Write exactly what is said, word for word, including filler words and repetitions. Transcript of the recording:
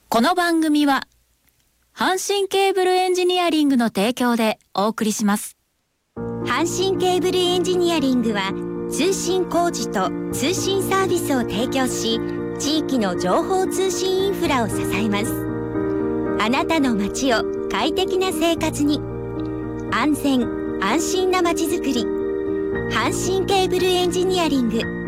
この番組は阪神ケーブルエンジニアリングの提供でお送りします。 阪神ケーブルエンジニアリングは通信工事と通信サービスを提供し、地域の情報通信インフラを支えます。あなたの街を快適な生活に、安全安心な街づくり、阪神ケーブルエンジニアリング。